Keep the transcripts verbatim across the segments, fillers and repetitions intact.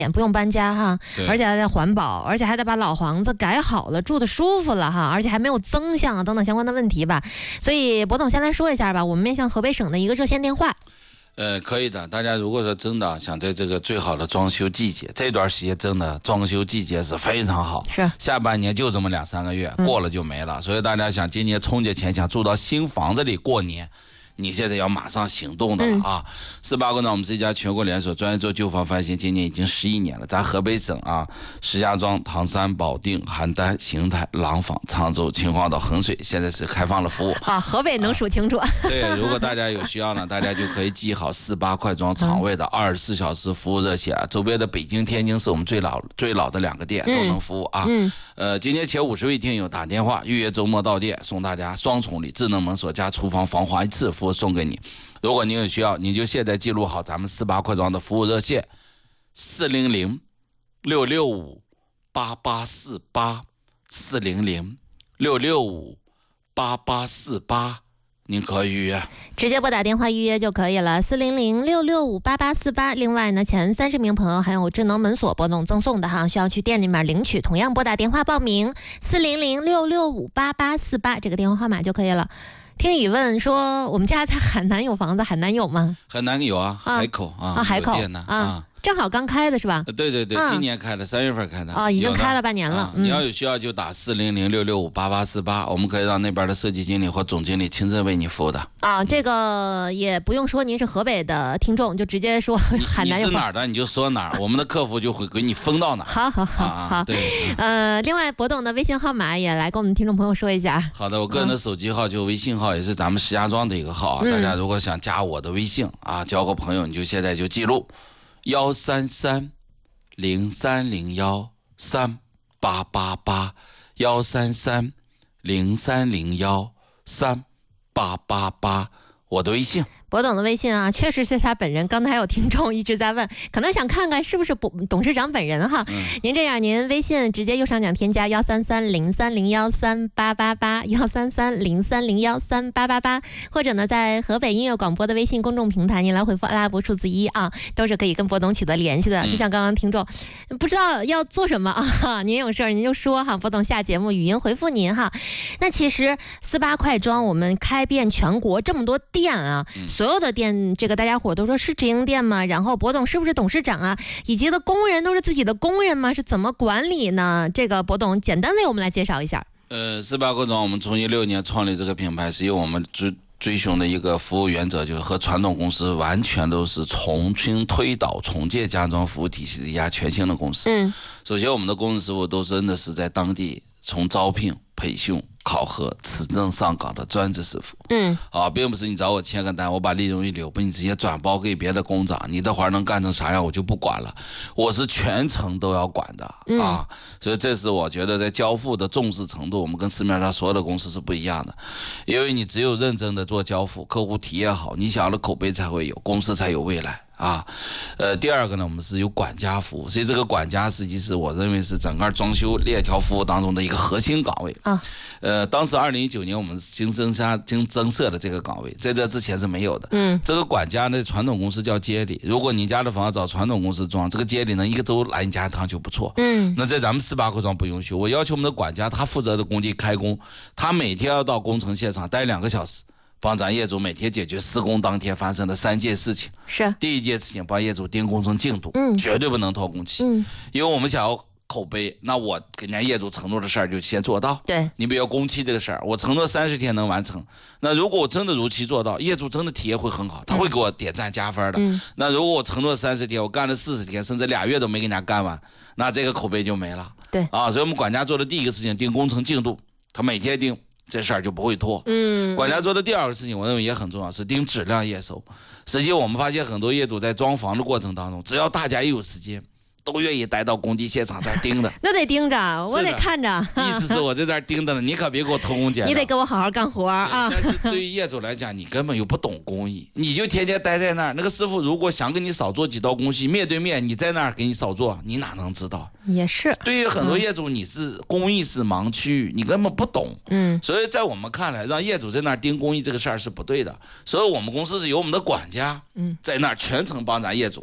不用搬家哈，而且还得环保，而且还得把老房子改好了，住的舒服了哈，而且还没有增项啊等等相关的问题吧。所以博董先来说一下吧，我们面向河北省的一个热线电话。 呃，可以的。大家如果说真的想在这个最好的装修季节，这段时间真的装修季节是非常好。 是。 下半年就这么两三个月，过了就没了。嗯、所以大家想今年春节前想住到新房子里过年，你现在要马上行动的了啊！四八国呢，我们是一家全国连锁，专业做旧房翻新，今年已经十一年了。在河北省啊，石家庄、唐山、保定、邯郸、邢台、廊坊、沧州、秦皇岛、衡水，现在是开放了服务。 啊，河北能数清楚。啊、 对，如果大家有需要呢，大家就可以记好四八快装厂位的二十四小时服务热线啊。周边的北京、天津是我们最老最老的两个店，都能服务啊。嗯。呃，今天前五十位听友打电话预约周末到店，送大家双重礼：智能门锁加厨房防滑一次服务送给你。如果您有需要，你就现在记录好咱们四八快装的服务热线：四零零六六五八八四八，四零零六六五八八四八。您可以预约， 直接拨打电话预约就可以了，四零零六六五八八四八。另外呢，前三十名朋友还有智能门锁博董赠送的哈，需要去店里面领取，同样拨打电话报名四零零六六五八八四八这个电话号码就可以了。听雨问说，我们家在海南有房子，海南有吗？ 海南有啊，海口啊， 啊海口呢啊。啊正好刚开的是吧？ 对对对，今年开的，三月份开的啊，已经开了半年了。 啊嗯、你要有需要就打四零零六六五八八四八，我们可以让那边的设计经理或总经理亲自为你服务的。 啊，这个也不用说您是河北的听众，就直接说海南有。 你是哪儿的你就说哪儿，我们的客服就会给你封到哪儿。 好好好好、啊， 对。 呃，另外博董的微信号码也来跟我们听众朋友说一下。 好的，我个人的手机号就微信号，也是咱们石家庄的一个号啊。嗯、大家如果想加我的微信啊，交个朋友，你就现在就记录。幺三三零三零幺三八八八，幺三三零三零幺三八八八，我的微信。 博董的微信啊，确实是他本人。刚才有听众一直在问，可能想看看是不是董事长本人哈。嗯、您这样，您微信直接右上角添加幺三三零三零幺三八八八，幺三三零三零幺三八八八，或者呢，在河北音乐广播的微信公众平台，您来回复阿拉伯数字一啊，都是可以跟博董取得联系的。就像刚刚听众不知道要做什么啊，您有事儿您就说哈，博董下节目语音回复您哈。那其实四八快装我们开遍全国这么多店啊。嗯所有的店，这个大家伙都说是直营店吗？然后博董是不是董事长啊？以及的工人都是自己的工人吗？是怎么管理呢？这个博董简单为我们来介绍一下。 呃，四八快装我们从一六年创立这个品牌，是有我们追追寻的一个服务原则，就是和传统公司完全都是重新推倒重建家装服务体系的一家全新的公司。嗯，首先我们的工人师傅都真的是在当地从招聘、培训、考核、持证上岗的专职师傅。嗯，啊，并不是你找我签个单，我把利润一留，把你直接转包给别的工长，你的活能干成啥样我就不管了，我是全程都要管的、嗯、啊。所以这是我觉得在交付的重视程度，我们跟市面上所有的公司是不一样的。因为你只有认真的做交付，客户体验好，你想要的口碑才会有，公司才有未来。啊，呃，第二个呢，我们是有管家服务，所以这个管家实际是我认为是整个装修链条服务当中的一个核心岗位啊。呃，当时二零一九年我们新增加新增设的这个岗位，在这之前是没有的。嗯，这个管家呢，传统公司叫接理，如果你家的房子找传统公司装，这个接理呢一个周来你家一趟就不错。嗯，那在咱们四八快装不允许，我要求我们的管家他负责的工地开工，他每天要到工程现场待两个小时。帮咱业主每天解决施工当天发生的三件事情。是第一件事情，帮业主盯工程进度，嗯，绝对不能拖工期，嗯，因为我们想要口碑，那我给人家业主承诺的事儿就先做到。对，你比如工期这个事儿，我承诺三十天能完成，那如果我真的如期做到，业主真的体验会很好，他会给我点赞加分的。嗯，那如果我承诺三十天，我干了四十天，甚至俩月都没给人家干完，那这个口碑就没了。对啊，所以我们管家做的第一个事情，盯工程进度，他每天盯。这事儿就不会拖。嗯，管家做的第二个事情，我认为也很重要，是盯质量验收。实际我们发现很多业主在装房的过程当中，只要大家一有时间，都愿意待到工地现场这儿盯着。 那得盯着，我得看着。 意思是我在这儿盯着了，你可别给我偷工减料。 你得给我好好干活啊！ 但是对于业主来讲，你根本又不懂工艺，你就天天待在那儿。那个师傅如果想跟你少做几道工序，面对面你在那儿给你少做，你哪能知道？ 也是。 对于很多业主，你是工艺是盲区，你根本不懂。嗯。所以在我们看来，让业主在那儿盯工艺这个事儿是不对的。所以我们公司是由我们的管家，嗯，在那儿全程帮咱业主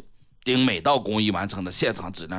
定每道工艺完成的现场质量